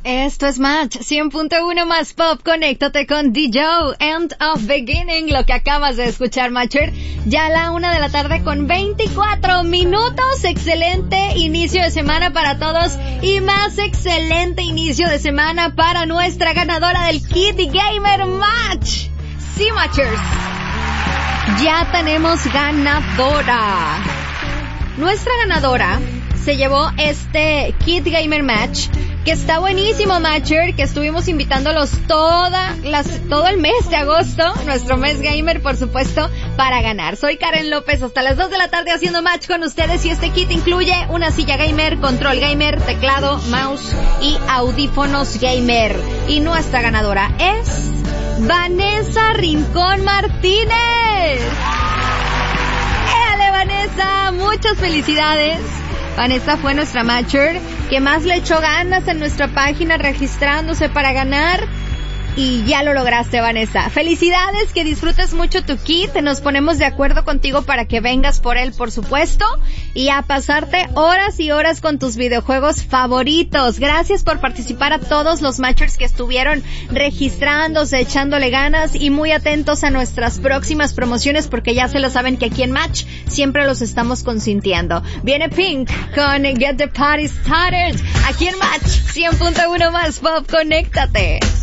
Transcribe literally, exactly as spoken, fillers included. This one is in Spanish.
Esto es Match cien punto uno más Pop. Conéctate con D J, End of Beginning, lo que acabas de escuchar, Matcher. Ya a la una de la tarde con veinticuatro minutos. Excelente inicio de semana para todos y más excelente inicio de semana para nuestra ganadora del Kit Gamer Match. Sí, Matchers, ya tenemos ganadora. Nuestra ganadora se llevó este Kit Gamer Match, que está buenísimo, Matcher, que estuvimos invitándolos toda las, todo el mes de agosto, nuestro mes gamer, por supuesto, para ganar. Soy Karen López, hasta las dos de la tarde haciendo match con ustedes, y este kit incluye una silla gamer, control gamer, teclado, mouse y audífonos gamer. Y nuestra ganadora es Vanessa Rincón Martínez. ¡Éale, Vanessa! Muchas felicidades. Vanessa fue nuestra matcher que más le echó ganas en nuestra página registrándose para ganar. Y ya lo lograste, Vanessa. Felicidades, que disfrutes mucho tu kit. Nos ponemos de acuerdo contigo para que vengas por él, por supuesto. Y a pasarte horas y horas con tus videojuegos favoritos. Gracias por participar a todos los matchers que estuvieron registrándose, echándole ganas y muy atentos a nuestras próximas promociones, porque ya se lo saben que aquí en Match siempre los estamos consintiendo. Viene Pink con Get the Party Started. Aquí en Match cien punto uno más Pop. Conéctate.